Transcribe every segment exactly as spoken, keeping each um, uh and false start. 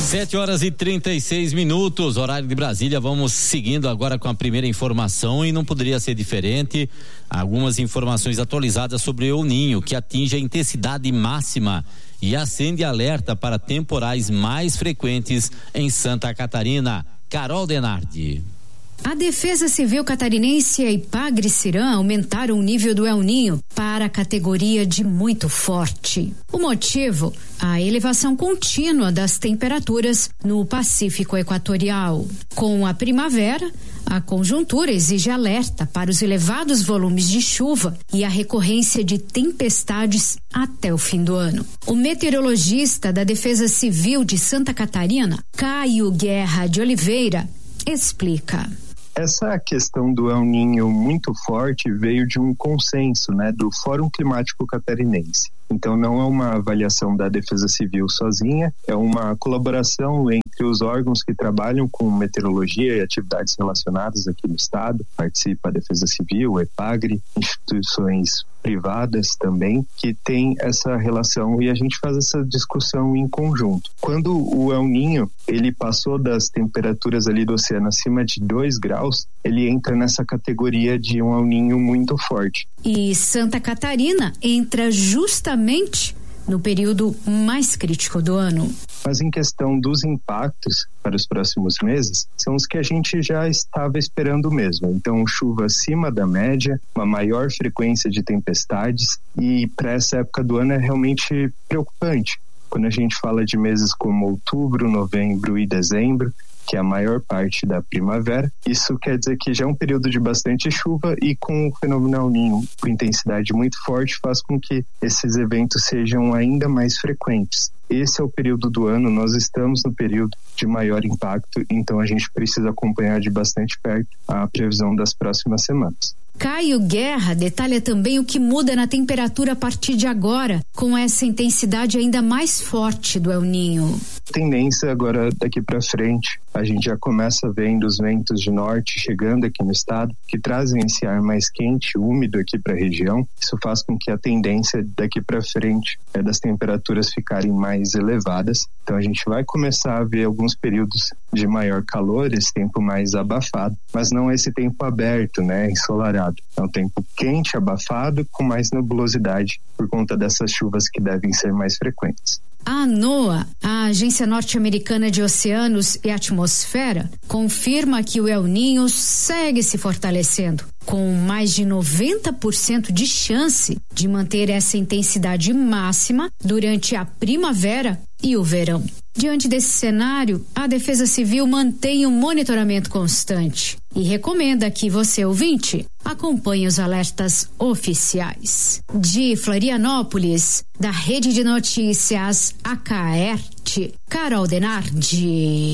Sete horas e trinta e seis minutos, horário de Brasília. Vamos seguindo agora com a primeira informação e não poderia ser diferente. Algumas informações atualizadas sobre o El Ninho, que atinge a intensidade máxima e acende alerta para temporais mais frequentes em Santa Catarina. Carol Denardi. A Defesa Civil Catarinense e a Ipagre-Ciran aumentaram o nível do El Ninho para a categoria de muito forte. O motivo? A elevação contínua das temperaturas no Pacífico Equatorial. Com a primavera, a conjuntura exige alerta para os elevados volumes de chuva e a recorrência de tempestades até o fim do ano. O meteorologista da Defesa Civil de Santa Catarina, Caio Guerra de Oliveira, explica. Essa questão do El Ninho muito forte veio de um consenso, né, do Fórum Climático Catarinense. Então não é uma avaliação da Defesa Civil sozinha, é uma colaboração entre os órgãos que trabalham com meteorologia e atividades relacionadas aqui no estado. Participa a Defesa Civil, o Ipagre, instituições privadas também, que tem essa relação e a gente faz essa discussão em conjunto. Quando o El Ninho, ele passou das temperaturas ali do oceano acima de dois graus, ele entra nessa categoria de um El Ninho muito forte. E Santa Catarina entra justamente no período mais crítico do ano. Mas em questão dos impactos para os próximos meses, são os que a gente já estava esperando mesmo. Então, chuva acima da média, uma maior frequência de tempestades, e para essa época do ano é realmente preocupante. Quando a gente fala de meses como outubro, novembro e dezembro, que é a maior parte da primavera, isso quer dizer que já é um período de bastante chuva, e com o fenômeno El Ninho com intensidade muito forte faz com que esses eventos sejam ainda mais frequentes. Esse é o período do ano, nós estamos no período de maior impacto, então a gente precisa acompanhar de bastante perto a previsão das próximas semanas. Caio Guerra detalha também o que muda na temperatura a partir de agora, com essa intensidade ainda mais forte do El Ninho. Tendência agora daqui para frente, a gente já começa vendo os ventos de norte chegando aqui no estado, que trazem esse ar mais quente, úmido aqui para a região. Isso faz com que a tendência daqui para frente é das temperaturas ficarem mais elevadas. Então a gente vai começar a ver alguns períodos de maior calor, esse tempo mais abafado, mas não esse tempo aberto, né, ensolarado. É um tempo quente, abafado, com mais nebulosidade por conta dessas chuvas que devem ser mais frequentes. A NOAA, a Agência Norte-Americana de Oceanos e Atmosfera, confirma que o El Ninho segue se fortalecendo, com mais de noventa por cento de chance de manter essa intensidade máxima durante a primavera e o verão. Diante desse cenário, a Defesa Civil mantém um monitoramento constante e recomenda que você, ouvinte, acompanhe os alertas oficiais. De Florianópolis, da Rede de Notícias Acaerte, Carol Denardi.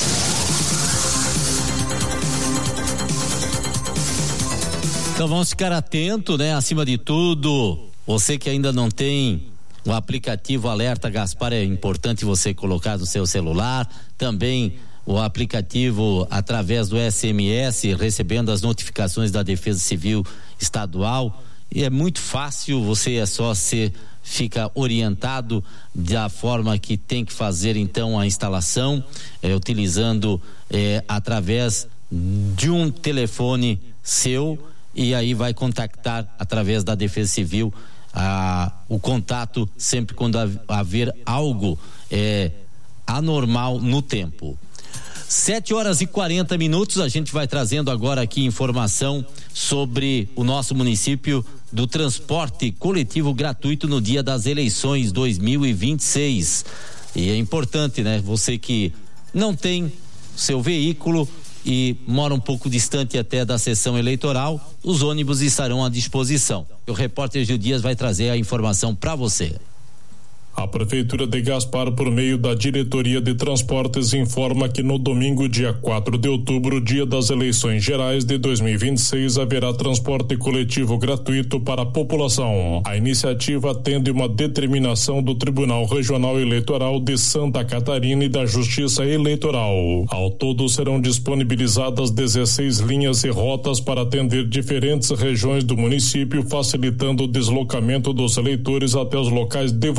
Então vamos ficar atento, né? Acima de tudo, você que ainda não tem o aplicativo Alerta Gaspar, é importante você colocar no seu celular. Também o aplicativo através do S M S, recebendo as notificações da Defesa Civil Estadual. E é muito fácil, você é só ser, fica orientado da forma que tem que fazer então a instalação, é, utilizando é, através de um telefone seu, e aí vai contactar através da Defesa Civil a, o contato sempre quando haver algo é, anormal no tempo. Sete horas e quarenta minutos, a gente vai trazendo agora aqui informação sobre o nosso município do transporte coletivo gratuito no dia das eleições dois mil e vinte e seis. E é importante, né? Você que não tem seu veículo e mora um pouco distante até da sessão eleitoral, os ônibus estarão à disposição. O repórter Gil Dias vai trazer a informação para você. A Prefeitura de Gaspar, por meio da Diretoria de Transportes, informa que no domingo, dia quatro de outubro, dia das eleições gerais de dois mil e vinte e seis, haverá transporte coletivo gratuito para a população. A iniciativa atende uma determinação do Tribunal Regional Eleitoral de Santa Catarina e da Justiça Eleitoral. Ao todo, serão disponibilizadas dezesseis linhas e rotas para atender diferentes regiões do município, facilitando o deslocamento dos eleitores até os locais de votação.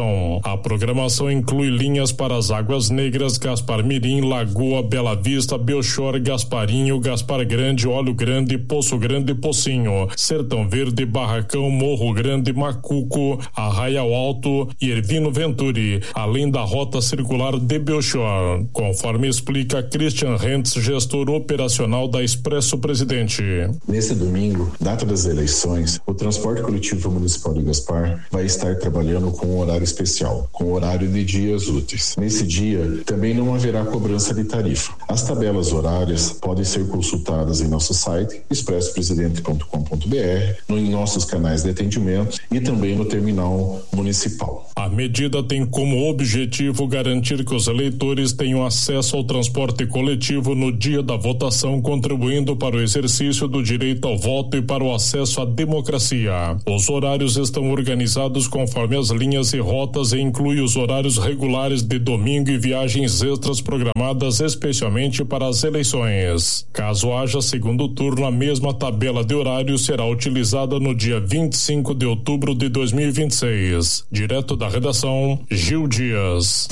região. A programação inclui linhas para as Águas Negras, Gaspar Mirim, Lagoa, Bela Vista, Belchor, Gasparinho, Gaspar Grande, Olho Grande, Poço Grande, Pocinho, Sertão Verde, Barracão, Morro Grande, Macuco, Arraial Alto e Ervino Venturi, além da rota circular de Belchor, conforme explica Christian Rentz, gestor operacional da Expresso Presidente. Nesse domingo, data das eleições, o transporte coletivo municipal de Gaspar vai estar trabalhando com um horário especial, com horário de dias úteis. Nesse dia, também não haverá cobrança de tarifa. As tabelas horárias podem ser consultadas em nosso site, expresso presidente ponto com ponto b r, em nossos canais de atendimento e também no terminal municipal. A medida tem como objetivo garantir que os eleitores tenham acesso ao transporte coletivo no dia da votação, contribuindo para o exercício do direito ao voto e para o acesso à democracia. Os horários estão organizados conforme as linhas e rotas e inclui os horários regulares de domingo e viagens extras programadas especialmente para as eleições. Caso haja segundo turno, a mesma tabela de horário será utilizada no dia vinte e cinco de outubro de dois mil e vinte e seis. Direto da redação, Gil Dias.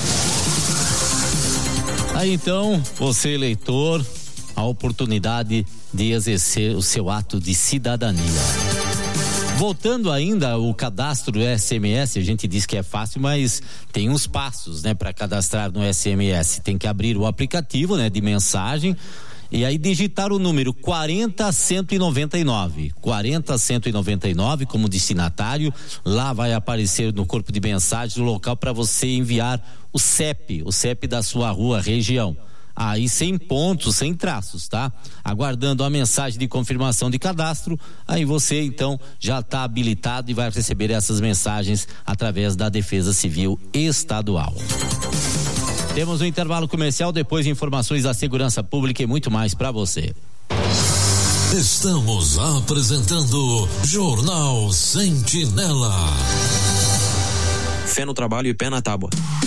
Aí então, você eleitor, a oportunidade de exercer o seu ato de cidadania. Voltando ainda ao cadastro do S M S, a gente diz que é fácil, mas tem uns passos, né, para cadastrar no S M S. Tem que abrir o aplicativo, né, de mensagem e aí digitar o número quarenta cento e noventa e nove, quarenta cento e noventa e nove como destinatário. Lá vai aparecer no corpo de mensagem o local para você enviar o C E P, o C E P da sua rua, região. Aí sem pontos, sem traços, tá? Aguardando a mensagem de confirmação de cadastro, aí você então já está habilitado e vai receber essas mensagens através da Defesa Civil Estadual. Temos um intervalo comercial, depois informações da segurança pública e muito mais para você. Estamos apresentando Jornal Sentinela. Fé no trabalho e pé na tábua.